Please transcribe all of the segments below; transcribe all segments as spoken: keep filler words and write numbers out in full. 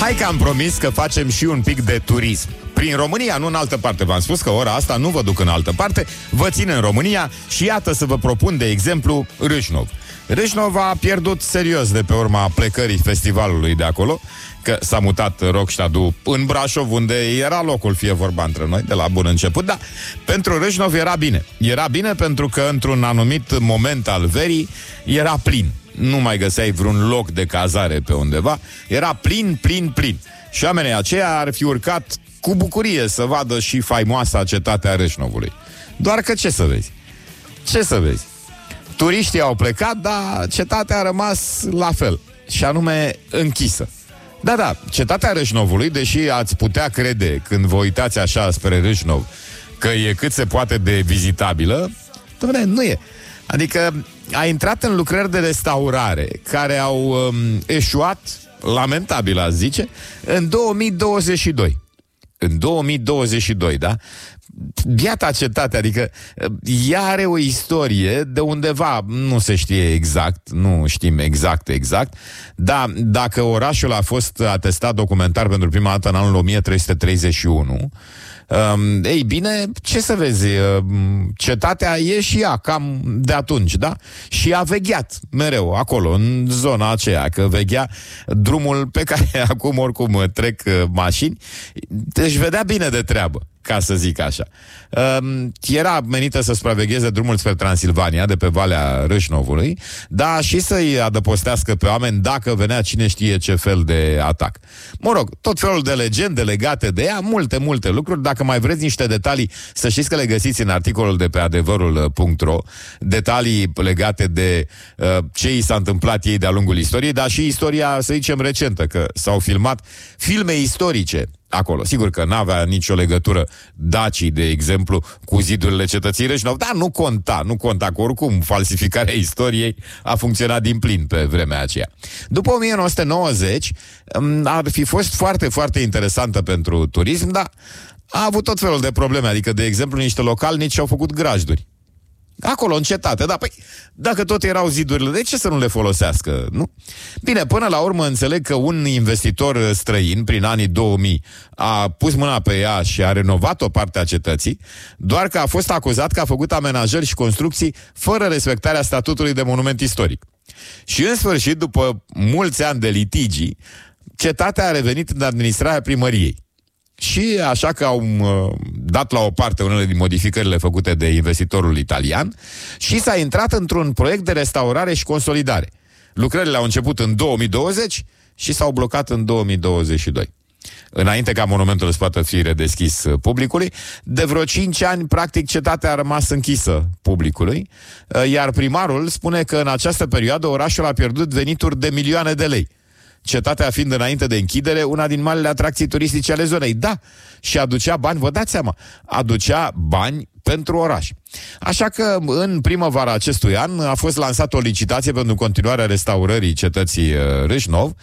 Hai că am promis că facem și un pic de turism. Prin România, nu în altă parte. V-am spus că ora asta nu vă duc în altă parte, vă țin în România și iată să vă propun, de exemplu, Râșnov. Râșnov a pierdut serios de pe urma plecării festivalului de acolo, că s-a mutat Rockstadul în Brașov, unde era locul, fie vorba între noi, de la bun început, dar pentru Râșnov era bine. Era bine pentru că într-un anumit moment al verii era plin. Nu mai găseai vreun loc de cazare pe undeva, era plin, plin, plin. Și oamenii aceia ar fi urcat cu bucurie să vadă și faimoasa cetatea Râșnovului. Doar că ce să vezi? Ce să vezi? Turiștii au plecat, dar cetatea a rămas la fel, și anume închisă. Da, da, cetatea Râșnovului, deși ați putea crede când vă uitați așa spre Râșnov că e cât se poate de vizitabilă, doamne, nu e. Adică a intrat în lucrări de restaurare care au um, eșuat, lamentabil aș zice, în două mii douăzeci și doi. În două mii douăzeci și doi, da? Biata cetate, adică ea are o istorie de undeva, nu se știe exact, nu știm exact, exact, dar dacă orașul a fost atestat documentar pentru prima dată în anul o mie trei sute treizeci și unu, Um, ei bine, ce să vezi, cetatea e și ea cam de atunci, da? Și a vegheat mereu acolo, în zona aceea, că veghea drumul pe care acum oricum trec mașini, deci vedea bine de treabă, ca să zic așa. Um, era menită să supravegheze drumul spre Transilvania, de pe Valea Râșnovului, dar și să-i adăpostească pe oameni dacă venea cine știe ce fel de atac. Mă rog, tot felul de legende legate de ea, multe, multe lucruri. Dacă mai vreți niște detalii, să știți că le găsiți în articolul de pe adevărul punct ro, detalii legate de uh, ce i s-a întâmplat ei de-a lungul istoriei, dar și istoria, să zicem, recentă, că s-au filmat filme istorice acolo. Sigur că n-avea nicio legătură Dacii, de exemplu, cu zidurile cetății Râșnov, dar nu conta, nu conta, că oricum falsificarea istoriei a funcționat din plin pe vremea aceea. După o mie nouă sute nouăzeci ar fi fost foarte, foarte interesantă pentru turism, dar a avut tot felul de probleme, adică, de exemplu, niște localnici au făcut grajduri acolo, în cetate, da, păi, dacă tot erau zidurile, de ce să nu le folosească, nu? Bine, până la urmă înțeleg că un investitor străin, prin anii două mii, a pus mâna pe ea și a renovat o parte a cetății, doar că a fost acuzat că a făcut amenajări și construcții fără respectarea statutului de monument istoric. Și în sfârșit, după mulți ani de litigii, cetatea a revenit în administrarea primăriei. Și așa că au uh, dat la o parte unele din modificările făcute de investitorul italian și s-a intrat într-un proiect de restaurare și consolidare. Lucrările au început în două mii douăzeci și s-au blocat în două mii douăzeci și doi. Înainte ca monumentul să poată fi redeschis publicului, de vreo cinci ani, practic, cetatea a rămas închisă publicului, iar primarul spune că în această perioadă orașul a pierdut venituri de milioane de lei. Cetatea fiind înainte de închidere una din marile atracții turistice ale zonei. Da, și aducea bani, vă dați seama, aducea bani pentru oraș. Așa că în primăvara acestui an a fost lansată o licitație pentru continuarea restaurării cetății Râșnov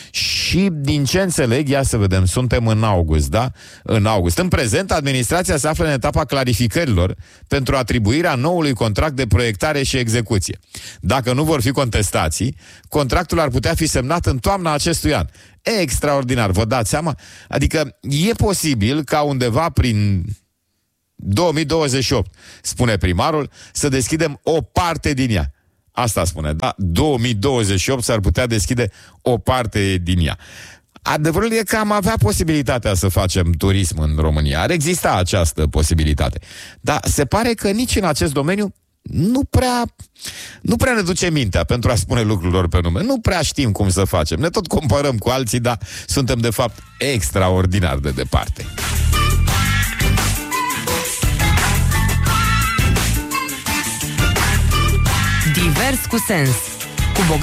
și, din ce înțeleg, ia să vedem, suntem în august, da? În august. În prezent, administrația se află în etapa clarificărilor pentru atribuirea noului contract de proiectare și execuție. Dacă nu vor fi contestații, contractul ar putea fi semnat în toamna acestui an. Extraordinar, vă dați seama? Adică e posibil ca undeva prin două mii douăzeci și opt, spune primarul, să deschidem o parte din ea. Asta spune, da? două mii douăzeci și opt s-ar putea deschide o parte din ea. Adevărul e că am avea posibilitatea să facem turism în România. Ar exista această posibilitate. Dar se pare că nici în acest domeniu nu prea, nu prea ne duce mintea, pentru a spune lucrurilor pe nume. Nu prea știm cum să facem. Ne tot comparăm cu alții, dar suntem de fapt extraordinar de departe. Divers cu sens.